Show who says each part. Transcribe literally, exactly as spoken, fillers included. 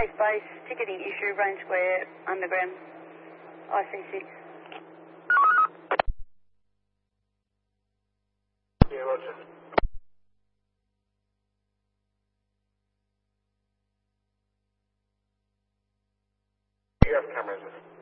Speaker 1: East Base, ticketing issue, Rain Square, Underground, I C six.
Speaker 2: Yeah, roger. You have cameras.